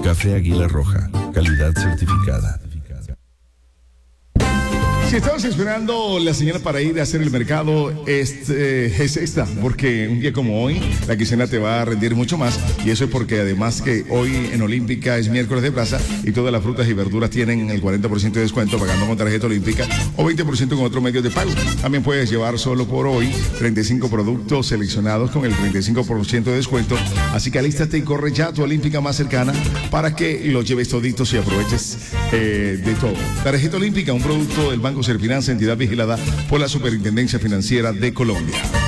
Café Águila Roja, calidad certificada. Si estabas esperando la señal para ir a hacer el mercado, es esta, porque un día como hoy la quincena te va a rendir mucho más, y eso es porque además que hoy en Olímpica es miércoles de plaza y todas las frutas y verduras tienen el 40% de descuento pagando con tarjeta Olímpica o 20% con otros medios de pago. También puedes llevar solo por hoy 35 productos seleccionados con el 35% de descuento, así que alístate y corre ya a tu Olímpica más cercana para que los lleves toditos y aproveches de todo. Tarjeta Olímpica, un producto del Banco Serfinanza, entidad vigilada por la Superintendencia Financiera de Colombia.